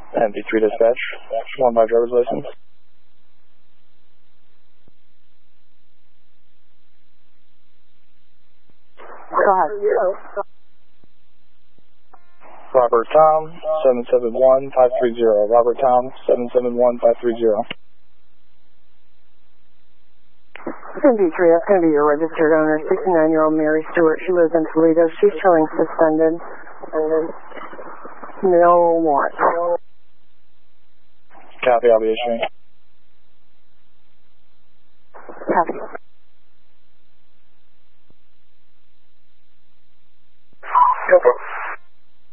MP3 dispatch, 1 by driver's license. Go ahead. Robert Tom, 771-530. Robert Tom, 771-530. MP3, that's going to be your registered owner, 69-year-old Mary Stewart. She lives in Toledo. She's showing suspended. No warrant. Copy, I'll be issuing. Copy.